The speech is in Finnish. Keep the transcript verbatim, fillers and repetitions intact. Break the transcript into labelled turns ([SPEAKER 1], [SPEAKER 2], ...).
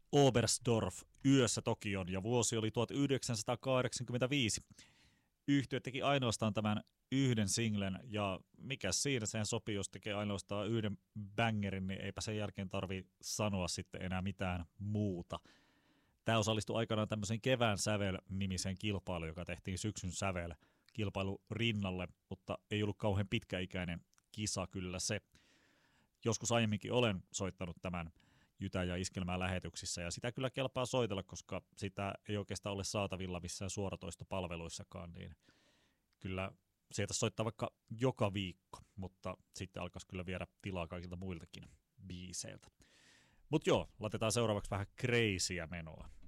[SPEAKER 1] Oberstdorf yössä Tokion ja vuosi oli tuhatyhdeksänsataakahdeksankymmentäviisi. Yhtye teki ainoastaan tämän yhden singlen ja mikä siinä sen sopii, jos tekee ainoastaan yhden bangerin, niin eipä sen jälkeen tarvi sanoa sitten enää mitään muuta. Tämä osallistui aikanaan tämmöiseen Kevään sävel-nimiseen kilpailuun, joka tehtiin syksyn sävel kilpailu rinnalle, mutta ei ollut kauhean pitkäikäinen kisa kyllä se. Joskus aiemminkin olen soittanut tämän Jytä ja Iskelmää lähetyksissä ja sitä kyllä kelpaa soitella, koska sitä ei oikeastaan ole saatavilla missään suoratoistopalveluissakaan, niin kyllä sieltä soittaa vaikka joka viikko, mutta sitten alkaisi kyllä viedä tilaa kaikilta muiltakin biiseiltä. Mutta joo, laitetaan seuraavaksi vähän crazyä menoa.